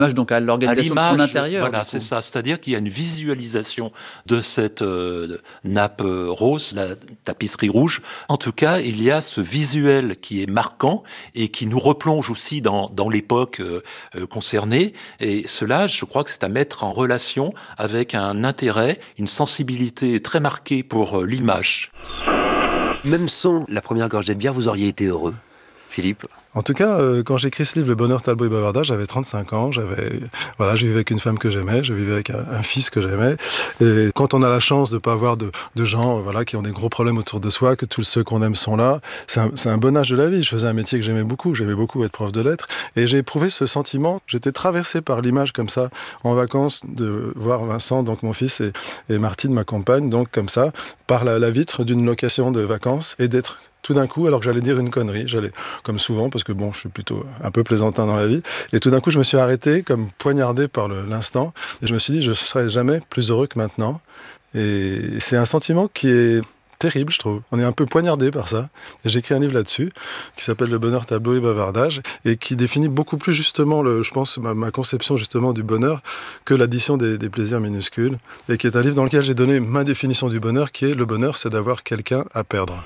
Donc à l'organisation de son intérieur. Voilà, c'est ça. C'est-à-dire qu'il y a une visualisation de cette nappe rose, la tapisserie rouge. En tout cas, il y a ce visuel qui est marquant et qui nous replonge aussi dans l'époque concernée. Et cela, je crois que c'est à mettre en relation avec un intérêt, une sensibilité très marquée pour l'image. Même sans la première gorgée de bière, vous auriez été heureux, Philippe? En tout cas, quand j'ai écrit ce livre, Le bonheur, Talbot et bavardage, j'avais 35 ans, je vivais avec une femme que j'aimais, je vivais avec un fils que j'aimais. Et quand on a la chance de ne pas avoir de gens qui ont des gros problèmes autour de soi, que tous ceux qu'on aime sont là, c'est un bon âge de la vie. Je faisais un métier que j'aimais beaucoup être prof de lettres. Et j'ai éprouvé ce sentiment, j'étais traversé par l'image comme ça, en vacances, de voir Vincent, donc mon fils, et Martine, ma compagne, donc comme ça, par la vitre d'une location de vacances, et d'être tout d'un coup, alors que j'allais dire une connerie, comme souvent, parce que je suis plutôt un peu plaisantin dans la vie, et tout d'un coup, je me suis arrêté, comme poignardé par l'instant, et je me suis dit, je ne serai jamais plus heureux que maintenant. Et c'est un sentiment qui est terrible, je trouve. On est un peu poignardé par ça. Et j'ai écrit un livre là-dessus, qui s'appelle Le bonheur, Talbot et bavardage, et qui définit beaucoup plus justement, je pense, ma conception justement du bonheur, que l'addition des plaisirs minuscules, et qui est un livre dans lequel j'ai donné ma définition du bonheur, qui est: le bonheur, c'est d'avoir quelqu'un à perdre.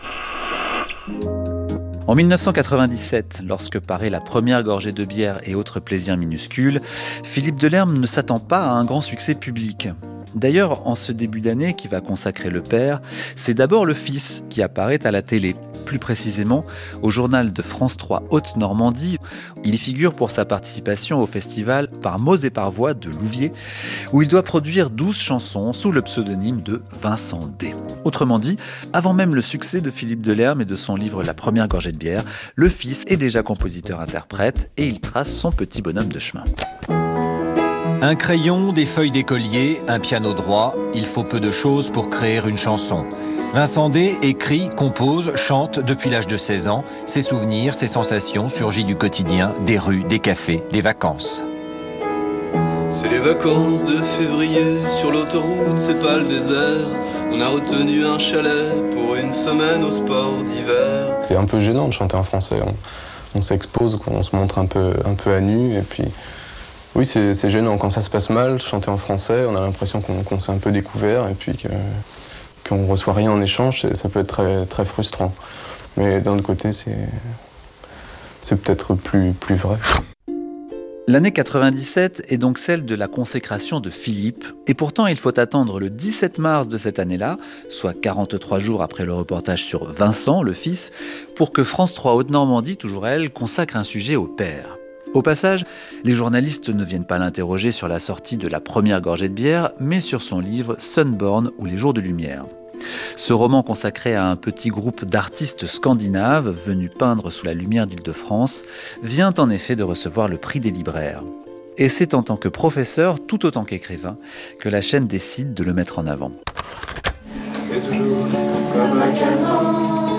En 1997, lorsque paraît La première gorgée de bière et autres plaisirs minuscules, Philippe Delerme ne s'attend pas à un grand succès public. D'ailleurs, en ce début d'année qui va consacrer le père, c'est d'abord le fils qui apparaît à la télé, plus précisément au journal de France 3 Haute-Normandie. Il y figure pour sa participation au festival Par mots et par voix de Louviers, où il doit produire 12 chansons sous le pseudonyme de Vincent D. Autrement dit, avant même le succès de Philippe Delerme et de son livre La première gorgée de bière, le fils est déjà compositeur-interprète et il trace son petit bonhomme de chemin. Un crayon, des feuilles d'écolier, un piano droit, il faut peu de choses pour créer une chanson. Vincent D écrit, compose, chante depuis l'âge de 16 ans. Ses souvenirs, ses sensations surgis du quotidien, des rues, des cafés, des vacances. C'est les vacances de février, sur l'autoroute, c'est pas le désert. On a retenu un chalet pour une semaine au sport d'hiver. C'est un peu gênant de chanter en français. On s'expose, on se montre un peu à nu, et puis... Oui, c'est gênant. Quand ça se passe mal, chanter en français, on a l'impression qu'on s'est un peu découvert et puis qu'on ne reçoit rien en échange, ça peut être très, très frustrant. Mais d'un autre côté, c'est peut-être plus vrai. L'année 97 est donc celle de la consécration de Philippe, et pourtant il faut attendre le 17 mars de cette année-là, soit 43 jours après le reportage sur Vincent, le fils, pour que France 3 Haute-Normandie, toujours elle, consacre un sujet au père. Au passage, les journalistes ne viennent pas l'interroger sur la sortie de La première gorgée de bière, mais sur son livre Sunborn ou Les jours de lumière. Ce roman consacré à un petit groupe d'artistes scandinaves venus peindre sous la lumière d'Île-de-France vient en effet de recevoir le prix des libraires. Et c'est en tant que professeur, tout autant qu'écrivain, que la chaîne décide de le mettre en avant. Et toujours comme à 15 ans.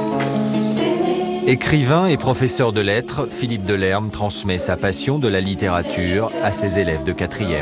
Écrivain et professeur de lettres, Philippe Delerme transmet sa passion de la littérature à ses élèves de 4e.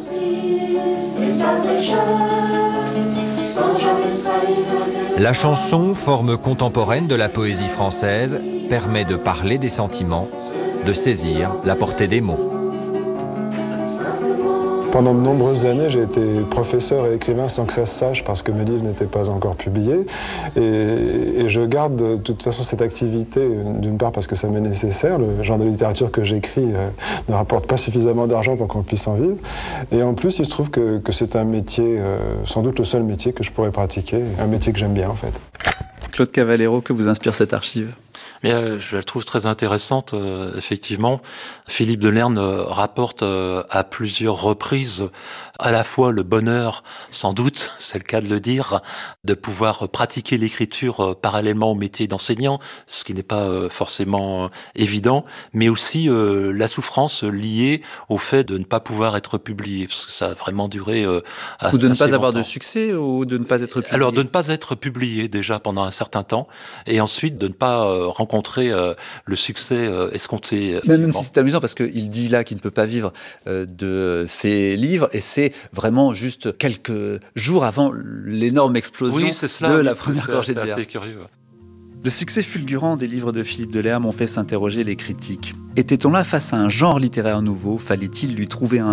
La chanson, forme contemporaine de la poésie française, permet de parler des sentiments, de saisir la portée des mots. Pendant de nombreuses années, j'ai été professeur et écrivain sans que ça se sache parce que mes livres n'étaient pas encore publiés. Et je garde de toute façon cette activité, d'une part parce que ça m'est nécessaire. Le genre de littérature que j'écris ne rapporte pas suffisamment d'argent pour qu'on puisse en vivre. Et en plus, il se trouve que c'est un métier, sans doute le seul métier que je pourrais pratiquer, un métier que j'aime bien en fait. Claude Cavallero, que vous inspire cette archive ? Mais je la trouve très intéressante, effectivement. Philippe Delerme rapporte à plusieurs reprises à la fois le bonheur, sans doute, c'est le cas de le dire, de pouvoir pratiquer l'écriture parallèlement au métier d'enseignant, ce qui n'est pas forcément évident, mais aussi la souffrance liée au fait de ne pas pouvoir être publié, parce que ça a vraiment duré ou de ne pas avoir longtemps. de succès, ou de ne pas être publié. Alors, de ne pas être publié déjà pendant un certain temps, et ensuite de ne pas rencontrer le succès escompté. Même si c'est amusant, parce qu'il dit là qu'il ne peut pas vivre de ses livres, et c'est vraiment juste quelques jours avant l'énorme explosion de La première gorgée de bière. C'est assez curieux. Le succès fulgurant des livres de Philippe Delerme ont fait s'interroger les critiques. Était-on là face à un genre littéraire nouveau ? Fallait-il lui trouver un